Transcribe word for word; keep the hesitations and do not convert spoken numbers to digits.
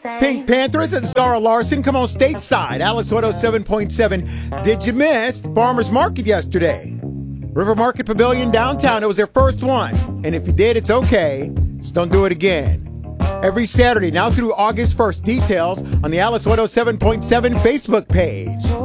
Pink Panthers and Zara Larson come on stateside. Alice one oh seven point seven. Did you miss Farmers Market yesterday? River Market Pavilion downtown. It was their first one. And if you did, it's okay. Just don't do it again. Every Saturday, now through August first. Details on the Alice one oh seven point seven Facebook page.